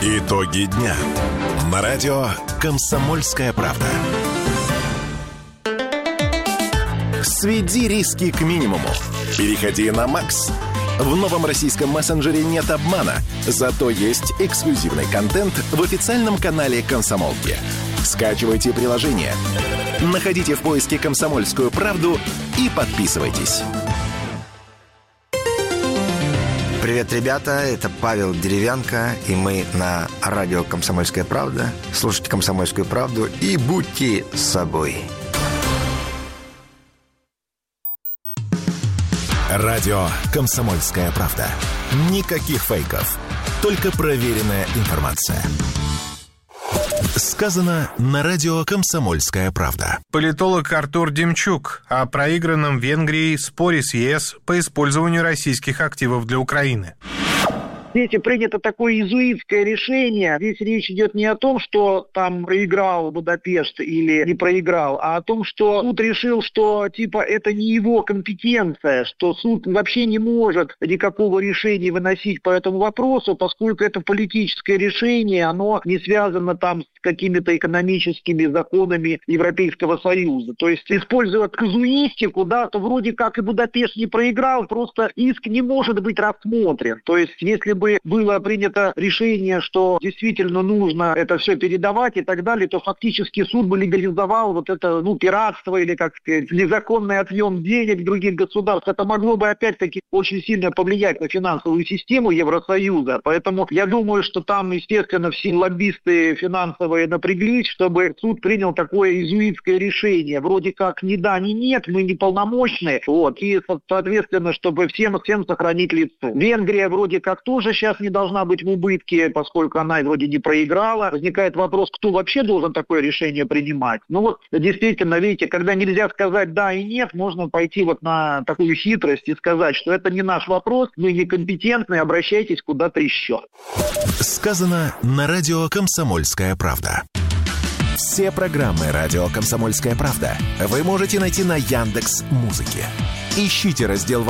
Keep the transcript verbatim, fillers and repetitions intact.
Итоги дня. На радио «Комсомольская правда». Сведи риски к минимуму. Переходи на Макс. В новом российском мессенджере нет обмана, зато есть эксклюзивный контент в официальном канале «Комсомолки». Скачивайте приложение, находите в поиске «Комсомольскую правду» и подписывайтесь. Привет, ребята, это Павел Деревянко, и мы на радио «Комсомольская правда». Слушайте «Комсомольскую правду» и будьте собой. Радио «Комсомольская правда». Никаких фейков, только проверенная информация. Сказано на радио «Комсомольская правда». Политолог Артур Демчук о проигранном Венгрией споре с ЕС по использованию российских активов для Украины. Здесь принято такое иезуитское решение. Здесь речь идет не о том, что там проиграл Будапешт или не проиграл, а о том, что суд решил, что типа это не его компетенция, что суд вообще не может никакого решения выносить по этому вопросу, поскольку это политическое решение, оно не связано там с какими-то экономическими законами Европейского Союза. То есть, используя казуистику, да, то вроде как и Будапешт не проиграл, просто иск не может быть рассмотрен. То есть, если бы было принято решение, что действительно нужно это все передавать и так далее, то фактически суд бы легализовал вот это, ну, пиратство или, как сказать, незаконный отъем денег других государств. Это могло бы опять-таки очень сильно повлиять на финансовую систему Евросоюза. Поэтому я думаю, что там, естественно, все лоббисты финансовые напряглись, чтобы суд принял такое иезуитское решение. Вроде как ни да, ни нет, мы не полномочны. Вот. И, соответственно, чтобы всем, всем сохранить лицо. Венгрия вроде как тоже сейчас не должна быть в убытке, поскольку она вроде не проиграла. Возникает вопрос, кто вообще должен такое решение принимать. Ну вот, действительно, видите, когда нельзя сказать да и нет, можно пойти вот на такую хитрость и сказать, что это не наш вопрос, вы некомпетентны, обращайтесь куда-то еще. Сказано на радио «Комсомольская правда». Все программы радио «Комсомольская правда» вы можете найти на Яндекс.Музыке. Ищите раздел